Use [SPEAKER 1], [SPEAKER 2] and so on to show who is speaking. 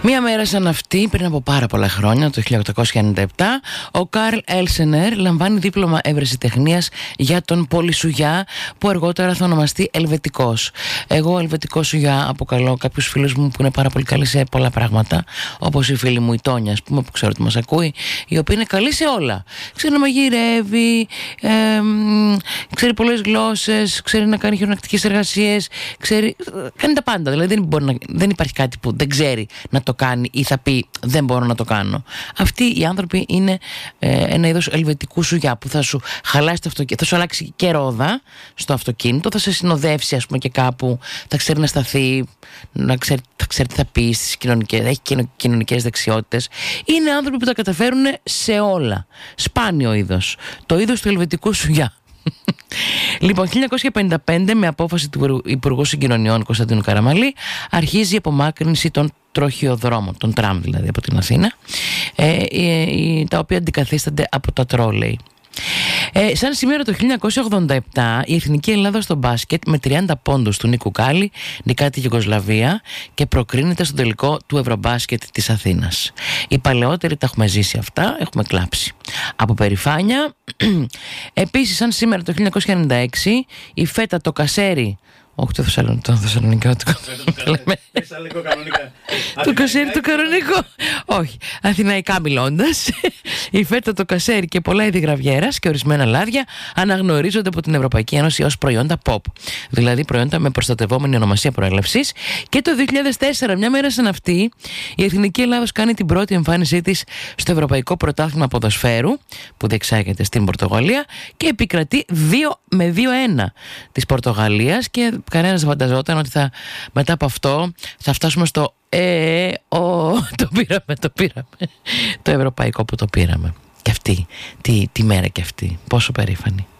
[SPEAKER 1] Μία μέρα σαν αυτή, πριν από πάρα πολλά χρόνια, το 1897, ο Καρλ Έλσενερ λαμβάνει δίπλωμα ευρεσιτεχνίας για τον πολυσουγιά, που αργότερα θα ονομαστεί ελβετικός. Εγώ ελβετικό σουγιά αποκαλώ κάποιους φίλους μου που είναι πάρα πολύ καλοί σε πολλά πράγματα, όπως η φίλη μου η Τόνια, ας πούμε, που ξέρω ότι μας ακούει, η οποία είναι καλή σε όλα. Ξέρει να μαγειρεύει, ξέρει πολλές γλώσσες, ξέρει να κάνει χειρονακτικές εργασίες, κάνει τα πάντα. Δηλαδή δεν υπάρχει κάτι που δεν ξέρει να το κάνει ή θα πει δεν μπορώ να το κάνω. Αυτοί οι άνθρωποι είναι ένα είδος ελβετικού σουγιά που θα σου χαλάσει το αυτοκίνητο, θα σου αλλάξει και ρόδα στο αυτοκίνητο, θα σε συνοδεύσει, ας πούμε, και κάπου, θα ξέρει να σταθεί, θα ξέρει τι θα πει στις κοινωνικές, έχει κοινωνικές δεξιότητες. Είναι άνθρωποι που τα καταφέρουν σε όλα. Σπάνιο είδος. Το είδος του ελβετικού σουγιά. Λοιπόν, 1955, με απόφαση του Υπουργού Συγκοινωνιών Κωνσταντίνου Καραμαλή, αρχίζει η απομάκρυνση των τροχιοδρόμων, των τραμ δηλαδή, από την Αθήνα, τα οποία αντικαθίστανται από τα τρόλεϊ. Σαν σήμερα το 1987, η Εθνική Ελλάδα στο μπάσκετ με 30 πόντους του Νίκου Κάλλη νικά τη Γιουγκοσλαβία και προκρίνεται στο τελικό του Ευρωμπάσκετ της Αθήνας. Οι παλαιότεροι τα έχουμε ζήσει αυτά, έχουμε κλάψει από περηφάνεια. Επίσης, σαν σήμερα το 1996, η φέτα το κασέρι, όχι το Θεσσαλονικό, το κασέρι το κανονικό, όχι, αθηναϊκά μιλώντας, η φέτα το κασέρι και πολλά είδη γραβιέρας και ορισμένα λάδια αναγνωρίζονται από την Ευρωπαϊκή Ένωση ως προϊόντα POP, δηλαδή προϊόντα με προστατευόμενη ονομασία προέλευσης. Και το 2004, μια μέρα σαν αυτή, η Εθνική Ελλάδος κάνει την πρώτη εμφάνισή της στο Ευρωπαϊκό Πρωτάθλημα Ποδοσφαίρου, που διεξάγεται στην Πορτογαλία και επικρατεί 2-1 της Πορτογαλίας, και κανένας δεν φανταζόταν ότι μετά από αυτό θα φτάσουμε στο το πήραμε το ευρωπαϊκό που το πήραμε. Και αυτή, τη μέρα και αυτή, πόσο περήφανη.